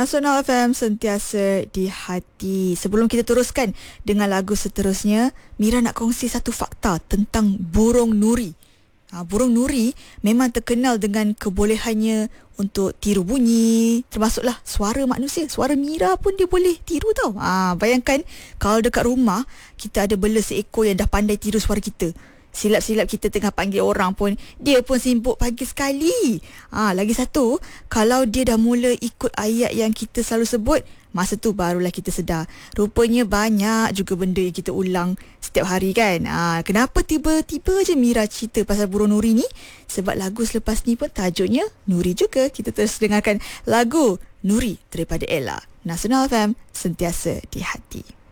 Nasional FM sentiasa di hati. Sebelum kita teruskan dengan lagu seterusnya, Mira nak kongsi satu fakta tentang burung nuri. Burung nuri memang terkenal dengan kebolehannya untuk tiru bunyi, termasuklah suara manusia. Suara Mira pun dia boleh tiru tau. Bayangkan kalau dekat rumah kita ada bela seekor yang dah pandai tiru suara kita. Silap-silap kita tengah panggil orang pun, dia pun sibuk pagi sekali. Lagi satu, kalau dia dah mula ikut ayat yang kita selalu sebut, masa tu barulah kita sedar. Rupanya banyak juga benda yang kita ulang setiap hari kan. Kenapa tiba-tiba je Mira cerita pasal burung nuri ni? Sebab lagu selepas ni pun tajuknya Nuri juga. Kita terus dengarkan lagu Nuri daripada Ella. Nasional FM, sentiasa di hati.